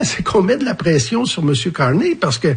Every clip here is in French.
c'est qu'on met de la pression sur M. Carney parce que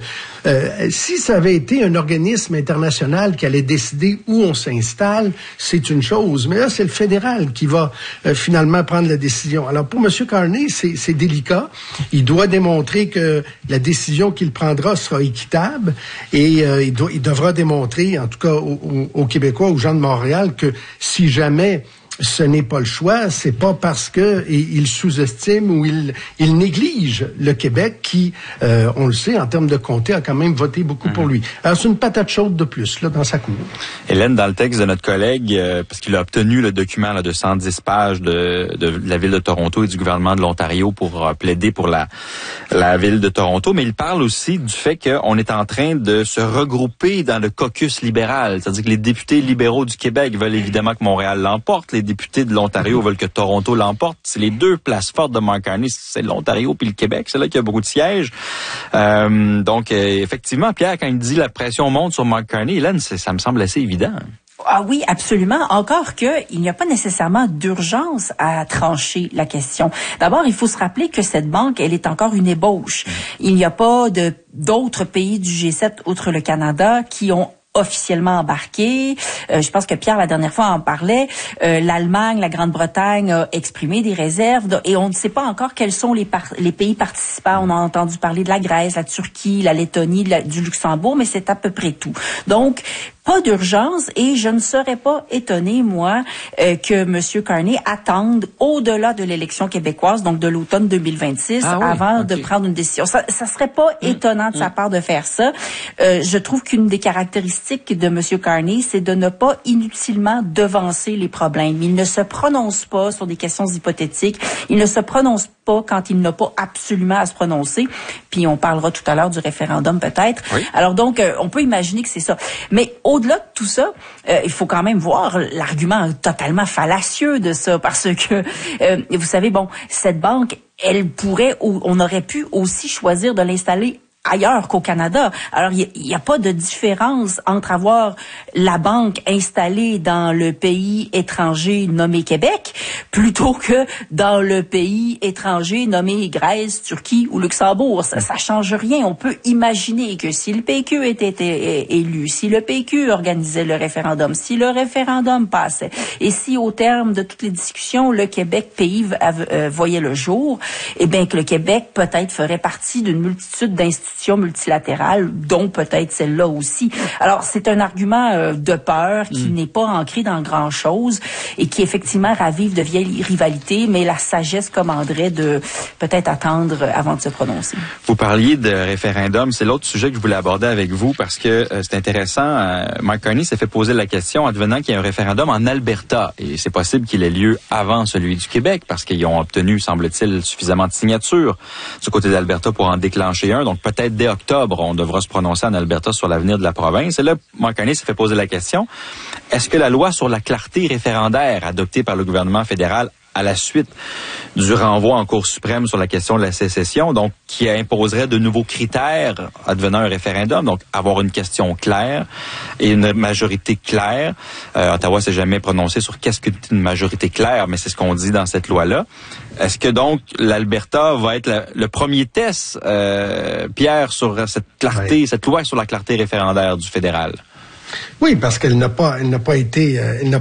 si ça avait été un organisme international qui allait décider où on s'installe, c'est une chose. Mais là, c'est le fédéral qui va finalement prendre la décision. Alors, pour M. Carney, c'est délicat. Il doit démontrer que la décision qu'il prendra sera équitable et il devra démontrer, en tout cas aux Québécois, aux gens de Montréal, que si jamais ce n'est pas le choix, c'est pas parce que il sous-estime ou il néglige le Québec qui, on le sait, en termes de comté, a quand même voté beaucoup pour lui. Alors, c'est une patate chaude de plus, là, dans sa cour. Hélène, dans le texte de notre collègue, parce qu'il a obtenu le document là, de 110 pages de la Ville de Toronto et du gouvernement de l'Ontario pour plaider pour la Ville de Toronto, mais il parle aussi du fait qu'on est en train de se regrouper dans le caucus libéral, c'est-à-dire que les députés libéraux du Québec veulent évidemment que Montréal l'emporte, les députés de l'Ontario veulent que Toronto l'emporte. C'est les deux places fortes de Mark Carney, c'est l'Ontario puis le Québec. C'est là qu'il y a beaucoup de sièges. Donc, effectivement, Pierre, quand il dit la pression monte sur Mark Carney, Hélène, ça me semble assez évident. Ah oui, absolument. Encore que il n'y a pas nécessairement d'urgence à trancher la question. D'abord, il faut se rappeler que cette banque, elle est encore une ébauche. Il n'y a pas d'autres pays du G7 outre le Canada qui ont officiellement embarqué. Je pense que Pierre, la dernière fois, en parlait. L'Allemagne, la Grande-Bretagne a exprimé des réserves et on ne sait pas encore quels sont les pays participants. On a entendu parler de la Grèce, la Turquie, la Lettonie, du Luxembourg, mais c'est à peu près tout. Donc, pas d'urgence et je ne serais pas étonnée, moi, que M. Carney attende au-delà de l'élection québécoise, donc de l'automne 2026, avant de prendre une décision. Ça serait pas étonnant de sa part de faire ça. Je trouve qu'une des caractéristiques de M. Carney, c'est de ne pas inutilement devancer les problèmes. Il ne se prononce pas sur des questions hypothétiques. Il ne se prononce pas quand il n'a pas absolument à se prononcer. Puis on parlera tout à l'heure du référendum peut-être. Oui. Alors donc, on peut imaginer que c'est ça. Mais au-delà de tout ça, il faut quand même voir l'argument totalement fallacieux de ça. Parce que, vous savez, bon, cette banque, elle pourrait, ou on aurait pu aussi choisir de l'installer ailleurs qu'au Canada. Alors, il n'y a pas de différence entre avoir la banque installée dans le pays étranger nommé Québec plutôt que dans le pays étranger nommé Grèce, Turquie ou Luxembourg. Ça change rien. On peut imaginer que si le PQ était élu, si le PQ organisait le référendum, si le référendum passait, et si au terme de toutes les discussions, le Québec pays voyait le jour, eh bien que le Québec peut-être ferait partie d'une multitude d'institutions multilatérales, dont peut-être celle-là aussi. Alors, c'est un argument de peur qui n'est pas ancré dans grand-chose et qui, effectivement, ravive de vieilles rivalités, mais la sagesse commanderait de peut-être attendre avant de se prononcer. Vous parliez de référendum, c'est l'autre sujet que je voulais aborder avec vous parce que c'est intéressant. Mark Carney s'est fait poser la question advenant qu'il y a un référendum en Alberta et c'est possible qu'il ait lieu avant celui du Québec parce qu'ils ont obtenu, semble-t-il, suffisamment de signatures du côté d'Alberta pour en déclencher un. Donc, peut-être dès octobre, on devra se prononcer en Alberta sur l'avenir de la province. Et là, Mark Carney s'est fait poser la question, est-ce que la loi sur la clarté référendaire adoptée par le gouvernement fédéral à la suite du renvoi en Cour suprême sur la question de la sécession, donc qui imposerait de nouveaux critères advenant un référendum, donc avoir une question claire et une majorité claire. Ottawa s'est jamais prononcé sur qu'est-ce qu'une majorité claire, mais c'est ce qu'on dit dans cette loi-là. Est-ce que donc l'Alberta va être le premier test, Pierre, sur cette clarté, cette loi sur la clarté référendaire du fédéral? Oui, parce qu'elle n'a pas été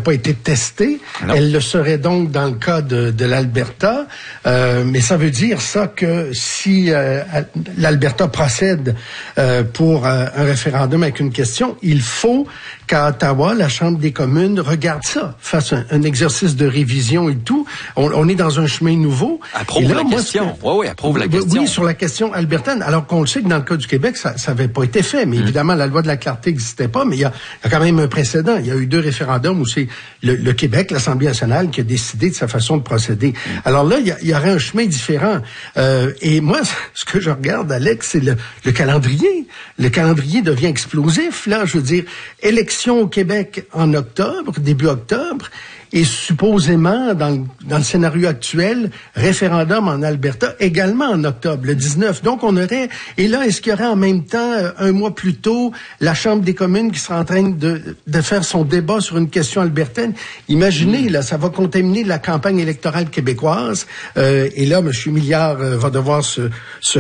testée. Non. Elle le serait donc dans le cas de l'Alberta, mais ça veut dire ça que si l'Alberta procède pour un référendum avec une question, il faut qu'à Ottawa, la Chambre des communes regarde ça, fasse un exercice de révision et tout. On est dans un chemin nouveau. Approuve la question. Oui, approuve la question. Oui, sur la question albertaine. Alors qu'on le sait que dans le cas du Québec, ça n'avait pas été fait. Mais évidemment, la loi de la clarté n'existait pas. Mais il y a quand même un précédent. Il y a eu 2 référendums où c'est le Québec, l'Assemblée nationale, qui a décidé de sa façon de procéder. Alors là, il y aurait un chemin différent. Et moi, ce que je regarde, Alex, c'est le calendrier. Le calendrier devient explosif. Là, je veux dire, élection au Québec en octobre, début octobre, et supposément, dans le scénario actuel, référendum en Alberta également en octobre, le 19. Donc, on aurait... Et là, est-ce qu'il y aurait en même temps, un mois plus tôt, la Chambre des communes qui sera en train de faire son débat sur une question albertaine? Imaginez, là, ça va contaminer la campagne électorale québécoise. Et là, M. Milliard va devoir se